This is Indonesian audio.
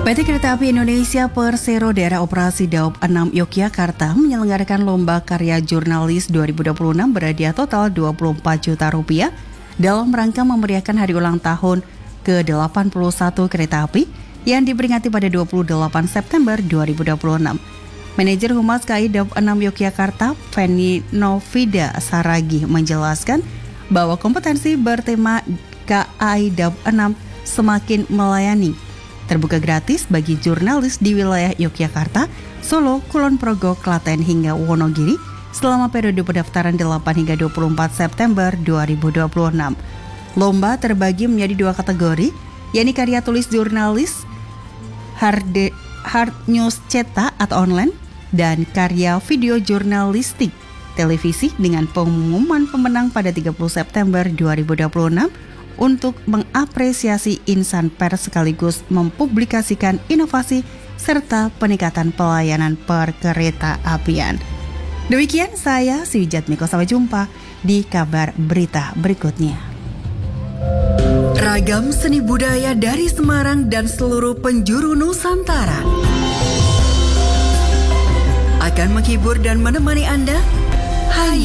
PT Kereta Api Indonesia Persero Daerah Operasi Daob 6 Yogyakarta menyelenggarakan Lomba Karya Jurnalis 2026 berhadiah total Rp24 juta dalam rangka memeriahkan hari ulang tahun ke-81 Kereta Api yang diperingati pada 28 September 2026. Manajer Humas KAI Daob 6 Yogyakarta, Feni Novida Saragi menjelaskan bahwa kompetensi bertema KAI Daob 6 semakin melayani terbuka gratis bagi jurnalis di wilayah Yogyakarta, Solo, Kulon Progo, Klaten hingga Wonogiri selama periode pendaftaran 8 hingga 24 September 2026. Lomba terbagi menjadi dua kategori, yakni karya tulis jurnalis, hard news cetak atau online, dan karya video jurnalistik televisi dengan pengumuman pemenang pada 30 September 2026 untuk mengapresiasi insan pers sekaligus mempublikasikan inovasi serta peningkatan pelayanan perkereta apian. Demikian saya Swijatmiko, sampai jumpa di kabar berita berikutnya. Ragam seni budaya dari Semarang dan seluruh penjuru Nusantara akan menghibur dan menemani Anda hanya